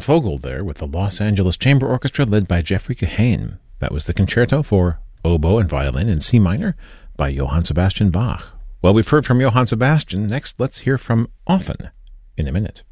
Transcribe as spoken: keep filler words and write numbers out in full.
Fogel there with the Los Angeles Chamber Orchestra led by Jeffrey Kahane. That was the concerto for oboe and violin in C minor by Johann Sebastian Bach. Well, we've heard from Johann Sebastian. Next, let's hear from Offen in a minute.